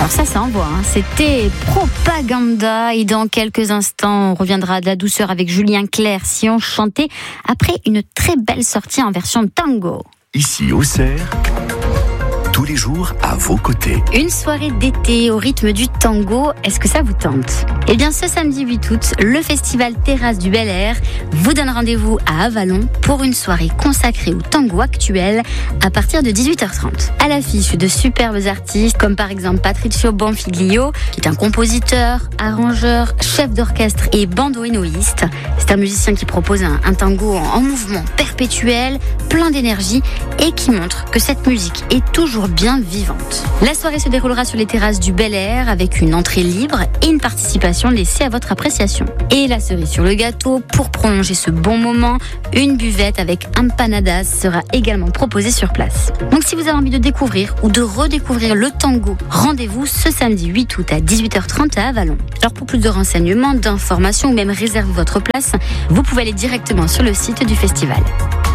Alors ça envoie, C'était Propaganda et dans quelques instants, on reviendra de la douceur avec Julien Clerc si on chantait après une très belle sortie en version tango. Ici Auxerre, tous les jours à vos côtés. Une soirée d'été au rythme du tango, est-ce que ça vous tente ? Eh bien ce samedi 8 août, le festival Terrasse du Bel Air vous donne rendez-vous à Avallon pour une soirée consacrée au tango actuel à partir de 18h30. À l'affiche de superbes artistes comme par exemple Patricio Bonfiglio, qui est un compositeur, arrangeur, chef d'orchestre et bandoneoniste. C'est un musicien qui propose un tango en mouvement perpétuel, plein d'énergie et qui montre que cette musique est toujours bien vivante. La soirée se déroulera sur les terrasses du Bel Air avec une entrée libre et une participation laissée à votre appréciation. Et la cerise sur le gâteau, pour prolonger ce bon moment, une buvette avec empanadas sera également proposée sur place. Donc si vous avez envie de découvrir ou de redécouvrir le tango, rendez-vous ce samedi 8 août à 18h30 à Avallon. Alors pour plus de renseignements, d'informations ou même réserver votre place, vous pouvez aller directement sur le site du festival.